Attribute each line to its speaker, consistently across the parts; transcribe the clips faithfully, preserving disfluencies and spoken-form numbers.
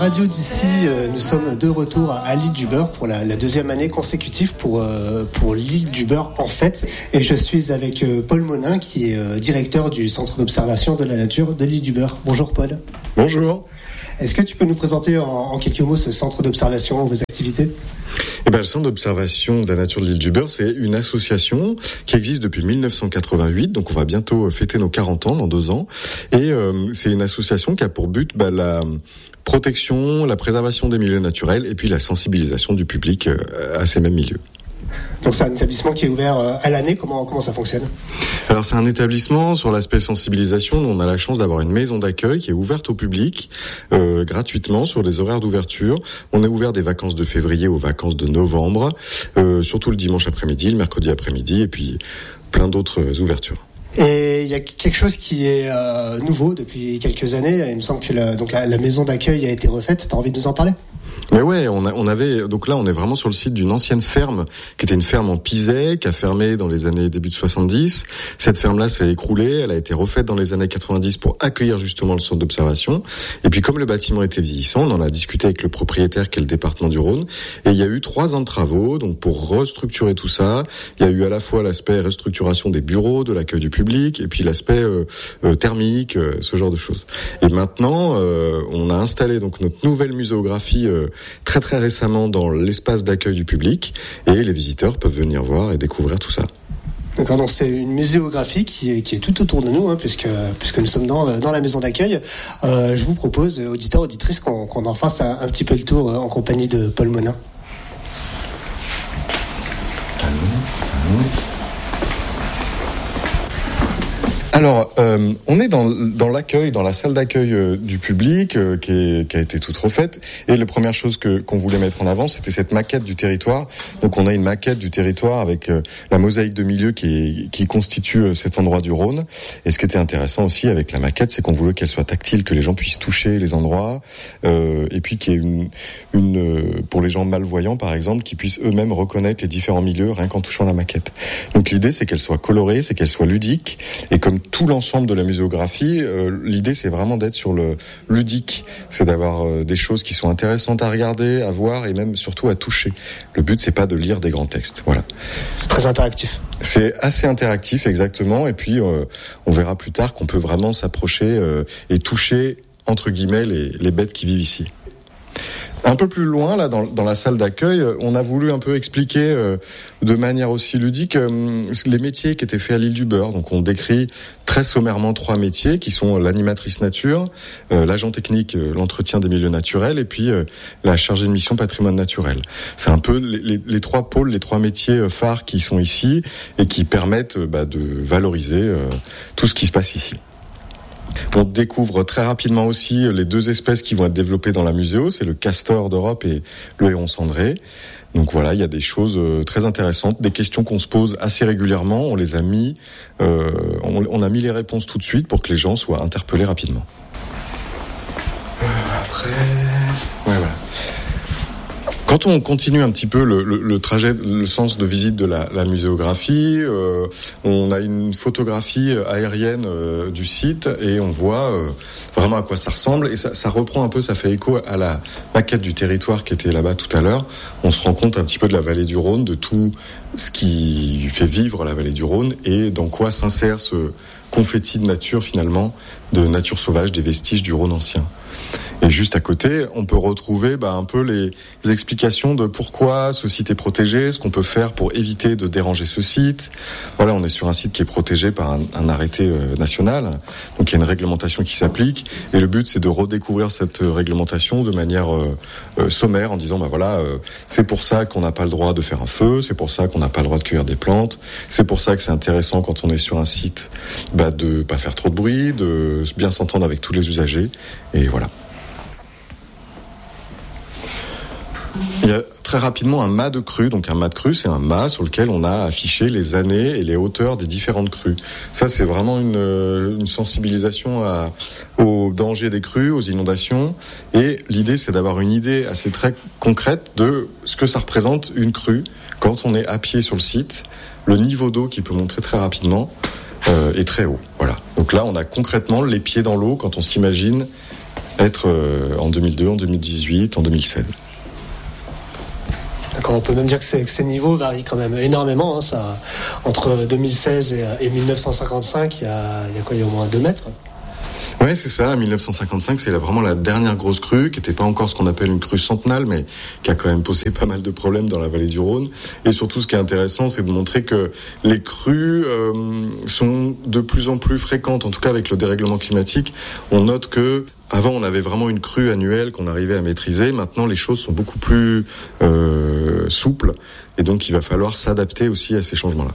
Speaker 1: Radio d'ici, euh, nous sommes de retour à l'île du Beurre pour la, la deuxième année consécutive pour euh, pour l'île du Beurre en fait. Et je suis avec euh, Paul Monin qui est euh, directeur du Centre d'observation de la nature de l'île du Beurre. Bonjour Paul.
Speaker 2: Bonjour.
Speaker 1: Est-ce que tu peux nous présenter en, en quelques mots ce centre d'observation, vos activités ?
Speaker 2: Eh ben, le Centre d'observation de la nature de l'île du Beurre, c'est une association qui existe depuis dix-neuf cent quatre-vingt-huit, donc on va bientôt fêter nos quarante ans dans deux ans. Et euh, c'est une association qui a pour but bah, la protection, la préservation des milieux naturels et puis la sensibilisation du public euh, à ces mêmes milieux.
Speaker 1: Donc c'est un établissement qui est ouvert à l'année, comment, comment ça fonctionne ?
Speaker 2: Alors c'est un établissement sur l'aspect sensibilisation, on a la chance d'avoir une maison d'accueil qui est ouverte au public euh, gratuitement sur des horaires d'ouverture. On est ouvert des vacances de février aux vacances de novembre, euh, surtout le dimanche après-midi, le mercredi après-midi et puis plein d'autres ouvertures.
Speaker 1: Et il y a quelque chose qui est euh, nouveau depuis quelques années. Il me semble que la, donc la, la maison d'accueil a été refaite. T'as envie de nous en parler ?
Speaker 2: Mais ouais, on, a, on avait donc là on est vraiment sur le site d'une ancienne ferme qui était une ferme en Pisay qui a fermé dans les années début de soixante-dix. Cette ferme-là s'est écroulée, elle a été refaite dans les années quatre-vingt-dix pour accueillir justement le centre d'observation. Et puis comme le bâtiment était vieillissant, on en a discuté avec le propriétaire qui est le département du Rhône. Et il y a eu trois ans de travaux donc pour restructurer tout ça. Il y a eu à la fois l'aspect restructuration des bureaux, de l'accueil du public, et puis l'aspect euh, euh, thermique, euh, ce genre de choses. Et maintenant, euh, on a installé donc notre nouvelle muséographie euh, très très récemment dans l'espace d'accueil du public et les visiteurs peuvent venir voir et découvrir tout ça.
Speaker 1: D'accord, donc c'est une muséographie qui est, qui est tout autour de nous, hein, puisque, puisque nous sommes dans, dans la maison d'accueil. Euh, je vous propose, auditeurs, auditrices, qu'on, qu'on en fasse un, un petit peu le tour en compagnie de Paul Monin.
Speaker 2: Alors, euh, on est dans, dans l'accueil, dans la salle d'accueil euh, du public euh, qui, est, qui a été toute refaite. Et la première chose que qu'on voulait mettre en avant, c'était cette maquette du territoire. Donc, on a une maquette du territoire avec euh, la mosaïque de milieu qui, est, qui constitue euh, cet endroit du Rhône. Et ce qui était intéressant aussi avec la maquette, c'est qu'on voulait qu'elle soit tactile, que les gens puissent toucher les endroits, euh, et puis qu'il y ait une, une euh, pour les gens malvoyants, par exemple, qui puissent eux-mêmes reconnaître les différents milieux rien qu'en touchant la maquette. Donc, l'idée, c'est qu'elle soit colorée, c'est qu'elle soit ludique, et comme tout l'ensemble de la muséographie, euh, l'idée c'est vraiment d'être sur le ludique, c'est d'avoir euh, des choses qui sont intéressantes à regarder, à voir et même surtout à toucher. Le but c'est pas de lire des grands textes, voilà.
Speaker 1: C'est très interactif.
Speaker 2: C'est assez interactif exactement, et puis euh, on verra plus tard qu'on peut vraiment s'approcher euh, et toucher entre guillemets les, les bêtes qui vivent ici. Un peu plus loin, là, dans, dans la salle d'accueil, on a voulu un peu expliquer euh, de manière aussi ludique euh, les métiers qui étaient faits à l'île du Beurre. Donc, on décrit très sommairement trois métiers qui sont l'animatrice nature, euh, l'agent technique, euh, l'entretien des milieux naturels, et puis euh, la chargée de mission patrimoine naturel. C'est un peu les, les, les trois pôles, les trois métiers phares qui sont ici et qui permettent euh, bah, de valoriser euh, tout ce qui se passe ici. On découvre très rapidement aussi les deux espèces qui vont être développées dans la muséo, c'est le castor d'Europe et le héron cendré. Donc voilà, il y a des choses très intéressantes, des questions qu'on se pose assez régulièrement, on les a mis, euh, on, on a mis les réponses tout de suite pour que les gens soient interpellés rapidement. Après, ouais, voilà. Quand on continue un petit peu le, le, le trajet, le sens de visite de la, la muséographie, euh, on a une photographie aérienne euh, du site et on voit euh, vraiment à quoi ça ressemble. Et ça, ça reprend un peu, ça fait écho à la maquette du territoire qui était là-bas tout à l'heure. On se rend compte un petit peu de la vallée du Rhône, de tout ce qui fait vivre la vallée du Rhône et dans quoi s'insère ce confetti de nature finalement, de nature sauvage, des vestiges du Rhône ancien. Et juste à côté, on peut retrouver bah, un peu les, les explications de pourquoi ce site est protégé, ce qu'on peut faire pour éviter de déranger ce site. Voilà, on est sur un site qui est protégé par un, un arrêté euh, national, donc il y a une réglementation qui s'applique. Et le but, c'est de redécouvrir cette réglementation de manière euh, euh, sommaire, en disant bah voilà, euh, c'est pour ça qu'on n'a pas le droit de faire un feu, c'est pour ça qu'on n'a pas le droit de cueillir des plantes, c'est pour ça que c'est intéressant quand on est sur un site bah, de pas faire trop de bruit, de bien s'entendre avec tous les usagers. Et voilà. Il y a très rapidement un mât de crue. Donc un mât de crue, c'est un mât sur lequel on a affiché les années et les hauteurs des différentes crues. Ça, c'est vraiment une, une sensibilisation à, aux dangers des crues, aux inondations. Et l'idée, c'est d'avoir une idée assez très concrète de ce que ça représente une crue quand on est à pied sur le site. Le niveau d'eau qui peut monter très rapidement euh, est très haut. Voilà. Donc là, on a concrètement les pieds dans l'eau quand on s'imagine être euh, en deux mille deux, en deux mille dix-huit, en deux mille seize.
Speaker 1: D'accord, on peut même dire que, c'est, que ces niveaux varient quand même énormément. Hein, ça, entre deux mille seize et, et mille neuf cent cinquante-cinq, il y a, il y a quoi, il y a au moins deux mètres.
Speaker 2: Ouais, c'est ça. mille neuf cent cinquante-cinq, c'est vraiment la dernière grosse crue, qui n'était pas encore ce qu'on appelle une crue centenale, mais qui a quand même posé pas mal de problèmes dans la vallée du Rhône. Et surtout, ce qui est intéressant, c'est de montrer que les crues euh, sont de plus en plus fréquentes. En tout cas, avec le dérèglement climatique, on note que avant, on avait vraiment une crue annuelle qu'on arrivait à maîtriser. Maintenant, les choses sont beaucoup plus euh, souples, et donc il va falloir s'adapter aussi à ces changements-là.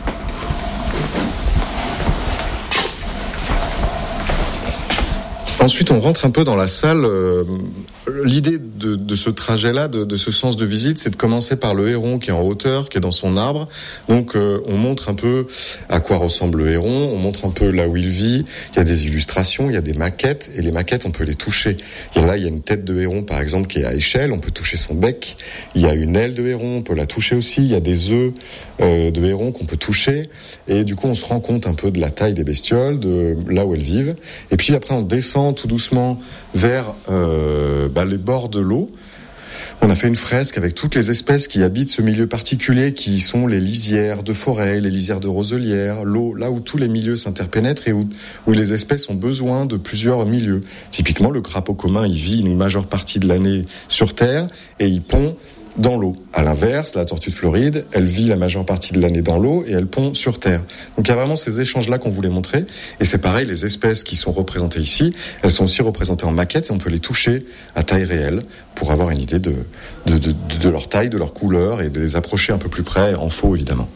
Speaker 2: Ensuite, on rentre un peu dans la salle. Euh, l'idée de, de ce trajet-là, de, de ce sens de visite, c'est de commencer par le héron qui est en hauteur, qui est dans son arbre. Donc, euh, on montre un peu à quoi ressemble le héron, on montre un peu là où il vit. Il y a des illustrations, il y a des maquettes, et les maquettes, on peut les toucher. Et là, il y a une tête de héron, par exemple, qui est à échelle, on peut toucher son bec. Il y a une aile de héron, on peut la toucher aussi. Il y a des œufs euh, de héron qu'on peut toucher. Et du coup, on se rend compte un peu de la taille des bestioles, de là où elles vivent. Et puis après, on descend tout doucement vers euh, bah, les bords de l'eau. On a fait une fresque avec toutes les espèces qui habitent ce milieu particulier, qui sont les lisières de forêt, les lisières de roselières, l'eau, là où tous les milieux s'interpénètrent et où, où les espèces ont besoin de plusieurs milieux. Typiquement, le crapaud commun, il vit une majeure partie de l'année sur Terre et il pond dans l'eau. À l'inverse, la tortue de Floride, elle vit la majeure partie de l'année dans l'eau et elle pond sur terre. Donc il y a vraiment ces échanges-là qu'on voulait montrer. Et c'est pareil, les espèces qui sont représentées ici, elles sont aussi représentées en maquette et on peut les toucher à taille réelle pour avoir une idée de, de, de, de leur taille, de leur couleur et de les approcher un peu plus près, en faux évidemment.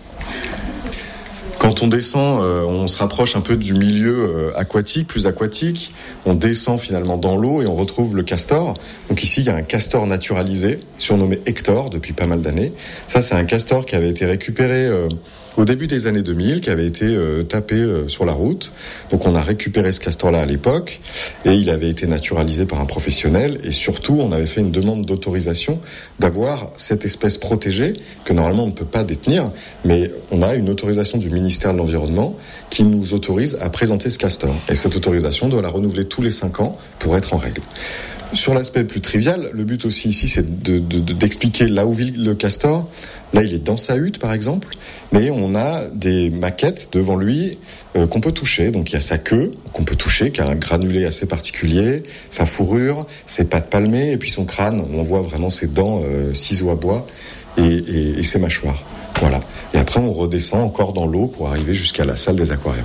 Speaker 2: Quand on descend, euh, on se rapproche un peu du milieu euh, aquatique, plus aquatique. On descend finalement dans l'eau et on retrouve le castor. Donc ici, il y a un castor naturalisé, surnommé Hector depuis pas mal d'années. Ça, c'est un castor qui avait été récupéré euh, au début des années deux mille, qui avait été euh, tapé euh, sur la route. Donc on a récupéré ce castor-là à l'époque et il avait été naturalisé par un professionnel. Et surtout, on avait fait une demande d'autorisation d'avoir cette espèce protégée que normalement on ne peut pas détenir, mais on a une autorisation du ministère de l'Environnement qui nous autorise à présenter ce castor. Et cette autorisation doit la renouveler tous les cinq ans pour être en règle. Sur l'aspect plus trivial, le but aussi ici, c'est de, de, de, d'expliquer là où vit le castor. Là, il est dans sa hutte, par exemple, mais on a des maquettes devant lui euh, qu'on peut toucher. Donc, il y a sa queue qu'on peut toucher, qui a un granulé assez particulier, sa fourrure, ses pattes palmées, et puis son crâne. On voit vraiment ses dents euh, ciseaux à bois et, et, et ses mâchoires. Voilà. Et après, on redescend encore dans l'eau pour arriver jusqu'à la salle des aquariums.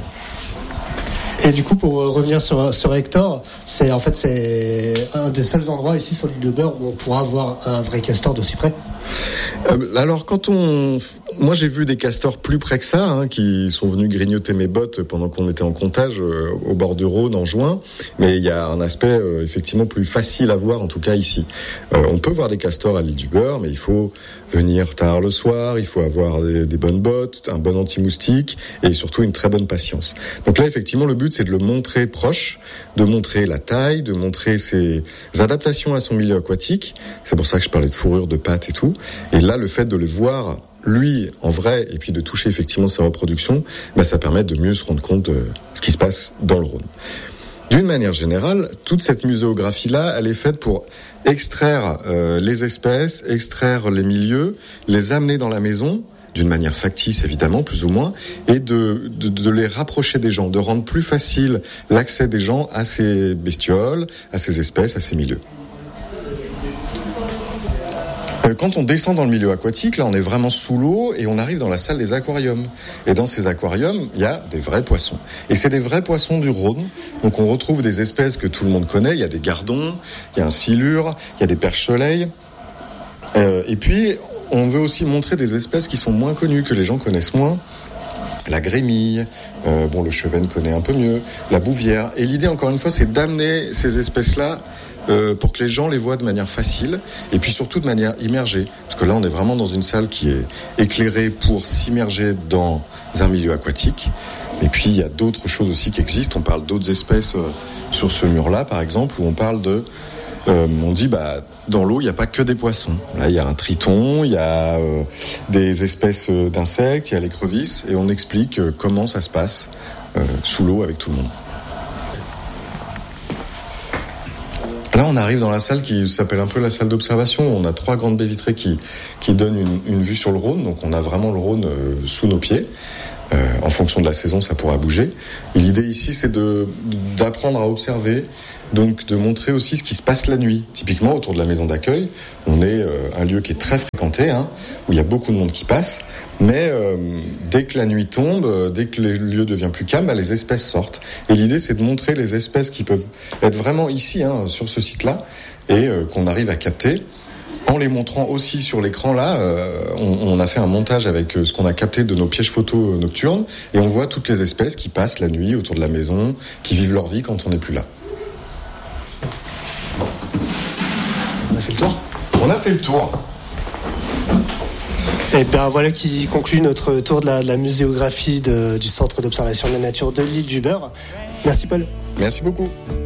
Speaker 1: Et du coup, pour revenir sur, sur Hector, c'est en fait c'est un des seuls endroits ici sur l'île de Beurre où on pourra voir un vrai castor d'aussi près.
Speaker 2: Euh, alors quand on, moi j'ai vu des castors plus près que ça, hein, qui sont venus grignoter mes bottes pendant qu'on était en comptage euh, au bord du Rhône en juin. Mais il y a un aspect euh, effectivement plus facile à voir, en tout cas ici. Euh, on peut voir des castors à l'île du Beurre, mais il faut venir tard le soir, il faut avoir des, des bonnes bottes, un bon anti-moustique et surtout une très bonne patience. Donc là effectivement le but c'est de le montrer proche, de montrer la taille, de montrer ses adaptations à son milieu aquatique. C'est pour ça que je parlais de fourrure, de pattes et tout. Et là, le fait de le voir, lui, en vrai, et puis de toucher effectivement sa reproduction, bah, ça permet de mieux se rendre compte de ce qui se passe dans le Rhône. D'une manière générale, toute cette muséographie-là, elle est faite pour extraire euh, les espèces, extraire les milieux, les amener dans la maison, d'une manière factice évidemment, plus ou moins, et de, de, de les rapprocher des gens, de rendre plus facile l'accès des gens à ces bestioles, à ces espèces, à ces milieux. Quand on descend dans le milieu aquatique, là on est vraiment sous l'eau et on arrive dans la salle des aquariums. Et dans ces aquariums, il y a des vrais poissons. Et c'est des vrais poissons du Rhône. Donc on retrouve des espèces que tout le monde connaît. Il y a des gardons, il y a un silure, il y a des perches-soleils. Euh, et puis on veut aussi montrer des espèces qui sont moins connues, que les gens connaissent moins. La grémille, euh, bon le chevenne connaît un peu mieux, la bouvière. Et l'idée encore une fois c'est d'amener ces espèces-là Euh, pour que les gens les voient de manière facile et puis surtout de manière immergée. Parce que là, on est vraiment dans une salle qui est éclairée pour s'immerger dans un milieu aquatique. Et puis, il y a d'autres choses aussi qui existent. On parle d'autres espèces euh, sur ce mur-là, par exemple, où on parle de... Euh, on dit, bah, dans l'eau, il n'y a pas que des poissons. Là, il y a un triton, il y a euh, des espèces d'insectes, il y a l'écrevisse, et on explique euh, comment ça se passe euh, sous l'eau avec tout le monde. Là, on arrive dans la salle qui s'appelle un peu la salle d'observation. On a trois grandes baies vitrées qui, qui donnent une, une vue sur le Rhône. Donc, on a vraiment le Rhône euh, sous nos pieds. Euh, en fonction de la saison, ça pourra bouger. Et l'idée ici, c'est de, d'apprendre à observer, donc de montrer aussi ce qui se passe la nuit. Typiquement, autour de la maison d'accueil, on est euh, un lieu qui est très fréquenté, hein, où il y a beaucoup de monde qui passe. Mais euh, dès que la nuit tombe, euh, dès que le lieu devient plus calme, bah, les espèces sortent. Et l'idée, c'est de montrer les espèces qui peuvent être vraiment ici, hein, sur ce site-là, et euh, qu'on arrive à capter. En les montrant aussi sur l'écran là, euh, on, on a fait un montage avec euh, ce qu'on a capté de nos pièges photos nocturnes et on voit toutes les espèces qui passent la nuit autour de la maison, qui vivent leur vie quand on n'est plus là.
Speaker 1: On a fait le tour ?
Speaker 2: On a fait le tour.
Speaker 1: Et bien voilà qui conclut notre tour de la, de la muséographie de, du Centre d'observation de la nature de l'île du Beurre. Merci Paul.
Speaker 2: Merci beaucoup.